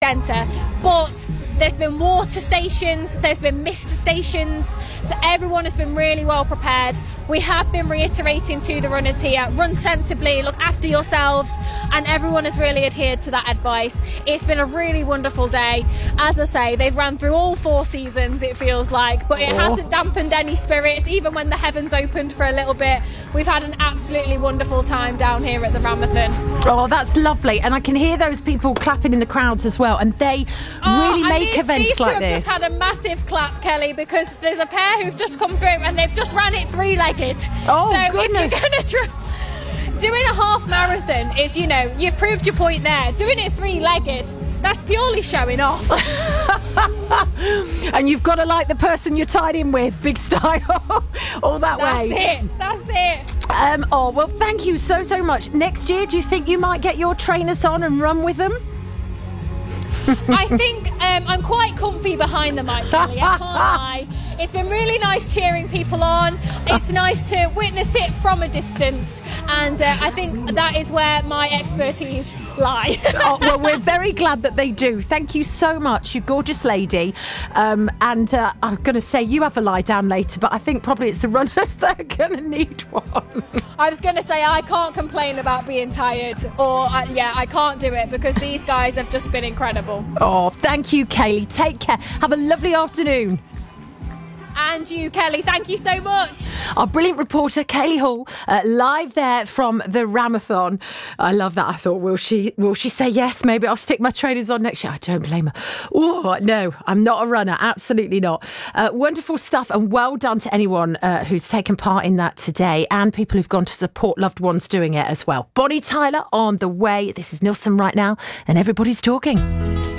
centre. But there's been water stations, there's been mist stations, so everyone has been really well prepared. We have been reiterating to the runners here, run sensibly, look after yourselves, and everyone has really adhered to that advice. It's been a really wonderful day. As I say, they've ran through all 4 seasons, it feels like, but it hasn't dampened any spirits, even when the heavens opened for a little bit. We've had an absolutely wonderful time down here at the Ramathon. Oh, that's lovely. And I can hear those people clapping in the crowds as well, and they really make events like this. These two have just had a massive clap, Kelly, because there's a pair who've just come through and they've just ran it 3-legged. Oh, so goodness. If you're going to doing a half marathon is, you've proved your point there. Doing it 3-legged, that's purely showing off. And you've got to like the person you're tied in with, big style, all that way. That's it. Well, thank you so much. Next year, do you think you might get your trainers on and run with them? I think I'm quite comfy behind the mic, Kelly, I can't lie. It's been really nice cheering people on. It's nice to witness it from a distance, and I think that is where my expertise lie. Well, we're very glad that they do. Thank you so much, you gorgeous lady. And I'm going to say you have a lie down later, but I think probably it's the runners that are going to need one. I was going to say I can't complain about being tired, or I can't do it because these guys have just been incredible. Oh, thank you, Kaylee. Take care. Have a lovely afternoon. And you, Kelly, thank you so much. Our brilliant reporter, Kaylee Hall, live there from the Ramathon. I love that. I thought, will she say yes? Maybe I'll stick my trainers on next year. I don't blame her. Oh, no, I'm not a runner. Absolutely not. Wonderful stuff, and well done to anyone who's taken part in that today, and people who've gone to support loved ones doing it as well. Bonnie Tyler on the way. This is Nilsson right now, and everybody's talking.